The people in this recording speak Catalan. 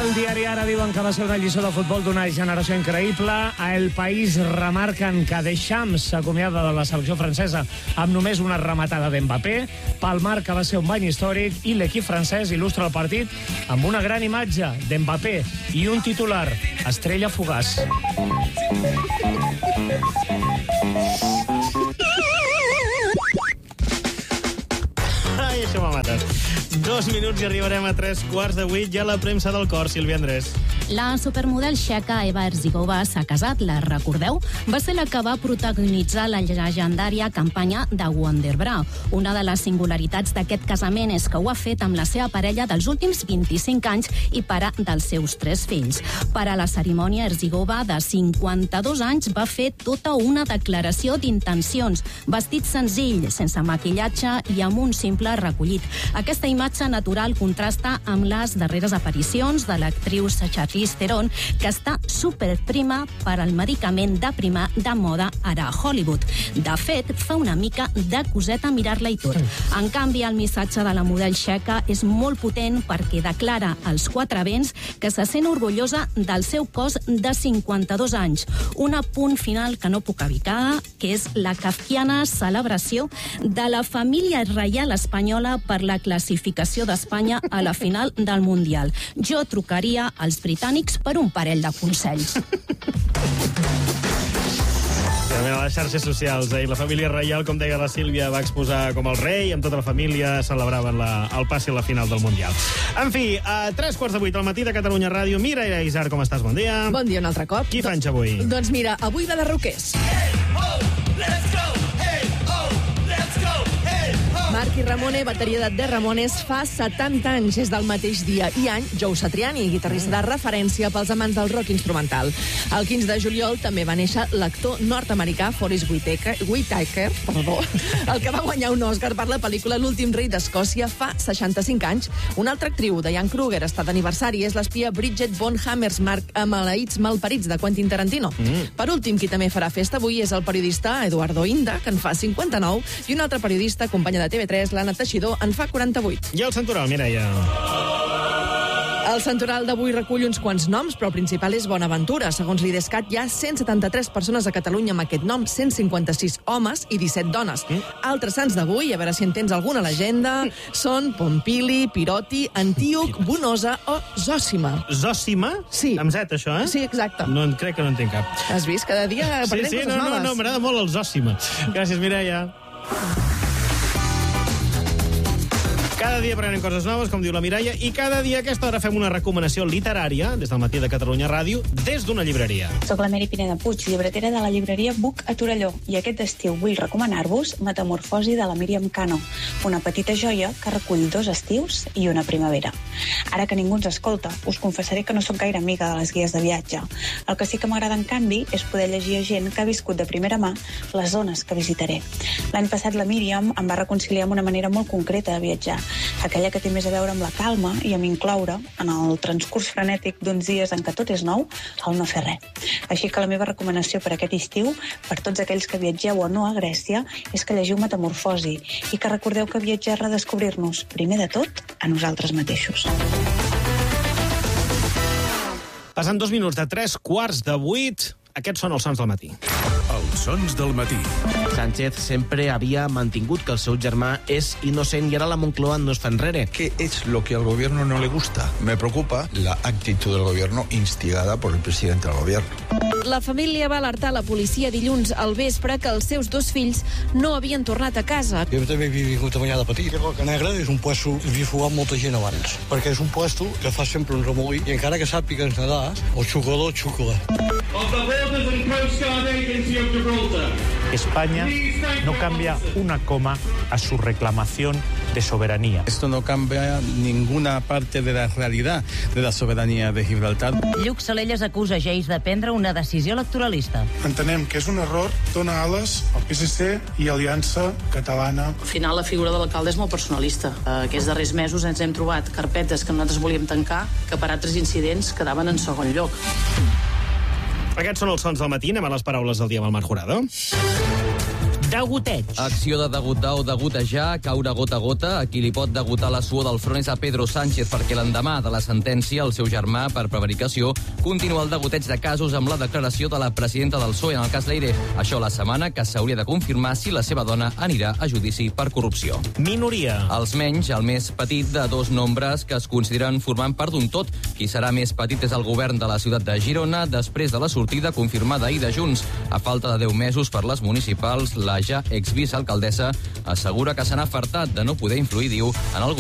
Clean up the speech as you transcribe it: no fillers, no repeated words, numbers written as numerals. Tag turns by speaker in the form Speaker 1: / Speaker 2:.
Speaker 1: Al diari Ara diuen que va ser una lliçó de futbol d'una generació increïble. A El País remarquen que Deschamps s'acomiada de la selecció francesa amb només una rematada d'Mbappé. Pel Marc, que va ser un bany històric, i l'equip francès il·lustra el partit amb una gran imatge d'Mbappé i un titular: estrella fugaç.
Speaker 2: Ai, això m'ha matat. 2 minuts i arribarem a 7:45. Ja la premsa del cor, Sílvia Andrés.
Speaker 3: La supermodel txeca Eva Herzigova s'ha casat, la recordeu? Va ser la que va protagonitzar la llegendària campanya de Wonderbra. Una de les singularitats d'aquest casament és que ho ha fet amb la seva parella dels últims 25 anys i pare dels seus 3 fills. Per a la cerimònia, Herzigova, de 52 anys, va fer tota una declaració d'intencions. Vestit senzill, sense maquillatge i amb un simple recollit. Aquesta imatge natural contrasta amb les darreres aparicions de l'actriu Charlize Theron, que està superprima per al medicament de prima de moda ara a Hollywood. De fet, fa una mica de coseta mirar-la i tot. En canvi, el missatge de la model txeca és molt potent perquè declara als 4 vents que se sent orgullosa del seu cos de 52 anys. Un apunt final que no puc evitar, que és la kafkiana celebració de la família reial espanyola per la classificació d'Espanya a la final del Mundial. Jo trucaria als britànics per un parell de consells.
Speaker 2: A les xarxes socials, la família reial, com deia la Sílvia, va exposar com el rei, amb tota la família celebraven el pas i la final del Mundial. En fi, a 7:45 al matí de Catalunya Ràdio. Mireia Isart, com estàs? Bon dia.
Speaker 4: Bon dia un altre cop.
Speaker 2: Qui fanys avui?
Speaker 4: Doncs mira, avui va de roquers. Marc i Ramone, bateria de The Ramones, fa 70 anys, és del mateix dia i any. Joe Satriani, guitarrista de referència pels amants del rock instrumental. El 15 de juliol també va néixer l'actor nord-americà Forest Whitaker, el que va guanyar un Oscar per la pel·lícula L'últim rei d'Escòcia fa 65 anys. Una altra actriu, Diane Kruger, està d'aniversari, és l'espia Bridget von Hammersmark, amb maleïts malparits de Quentin Tarantino. Per últim, qui també farà festa avui és el periodista Eduardo Inda, que en fa 59, i un altre periodista, companya de TV3, l'Anna Teixidor, en fa 48.
Speaker 2: I el santoral, Mireia?
Speaker 4: El santoral d'avui recull uns quants noms, però el principal és Bonaventura. Segons l'IDESCAT, hi ha 173 persones a Catalunya amb aquest nom, 156 homes i 17 dones. Altres sants d'avui, a veure si en tens alguna a l'agenda, són Pompili, Piroti, Antíoc, Bonosa o Zòsima.
Speaker 2: Zòsima?
Speaker 4: Sí.
Speaker 2: Amb Z, això, eh?
Speaker 4: Sí, exacte.
Speaker 2: No, crec que no en tinc cap.
Speaker 4: Has vist? Cada dia aprendem coses noves.
Speaker 2: No, m'agrada molt el Zòsima. Gràcies, Mireia. Cada dia aprenem coses noves, com diu la Mireia, i cada dia a aquesta hora fem una recomanació literària, des del matí de Catalunya Ràdio, des d'una llibreria.
Speaker 5: Soc la Mary Pineda Puig, llibretera de la llibreria Buc a Torelló, i aquest estiu vull recomanar-vos Metamorfosi de la Míriam Cano, una petita joia que recull 2 estius i una primavera. Ara que ningú ens escolta, us confessaré que no sóc gaire amiga de les guies de viatge. El que sí que m'agrada, en canvi, és poder llegir a gent que ha viscut de primera mà les zones que visitaré. L'any passat la Míriam em va reconciliar amb una manera molt concreta de viatjar, aquella que té més a veure amb la calma i amb incloure, en el transcurs frenètic d'uns dies en què tot és nou, el no fer res. Així que la meva recomanació per aquest estiu, per tots aquells que viatgeu o no a Grècia, és que llegiu Metamorfosi i que recordeu que viatjar és redescobrir-nos, primer de tot, a nosaltres mateixos.
Speaker 2: Passant 2 minuts de 7:45, aquests són els sons del matí.
Speaker 6: Els sons del matí.
Speaker 7: Sánchez sempre havia mantingut que el seu germà és innocent i ara la Moncloa no es fa enrere.
Speaker 8: ¿Qué es lo que al gobierno no le gusta? Me preocupa la actitud del gobierno instigada por el presidente del gobierno.
Speaker 4: La família va alertar la policia dilluns al vespre que els seus 2 fills no havien tornat a casa.
Speaker 9: Jo també he vingut a banyar de petit. Roca Negra és un puesto que havia fugat molta gent abans, perquè és un puesto que fa sempre un remolí i encara que sàpigues nedar, el xucador xucla.
Speaker 10: España no cambia una coma a su reclamación de soberanía.
Speaker 11: Esto no cambia ninguna parte de la realidad de la soberanía de Gibraltar.
Speaker 12: Lluc Salelles acusa Geis de prendre una decisió electoralista.
Speaker 13: Entenem que és un error donar ales al PSC i Aliança Catalana.
Speaker 14: Al final la figura de l'alcalde és molt personalista. Aquests darrers mesos ens hem trobat carpetes que nosaltres volíem tancar que per altres incidents quedaven en segon lloc.
Speaker 2: Aquests són els sons del matí. Anem a les paraules del dia amb el Marc Jurado.
Speaker 15: Degoteig.
Speaker 16: Acció de degotar o degotejar, caure gota a gota. A qui li pot degotar la suor del front és a Pedro Sánchez, perquè l'endemà de la sentència, el seu germà, per prevaricació, continua el degoteig de casos amb la declaració de la presidenta del PSOE en el cas Leire. Això la setmana que s'hauria de confirmar si la seva dona anirà a judici per corrupció.
Speaker 2: Minoria.
Speaker 16: Els menys, el més petit de dos nombres que es consideren formant part d'un tot. Qui serà més petit és el govern de la ciutat de Girona, després de la sortida confirmada ahir de Junts. A falta de 10 mesos per les municipals, la ja exvicealcaldessa assegura que se n'ha fartat de no poder influir, diu, en el govern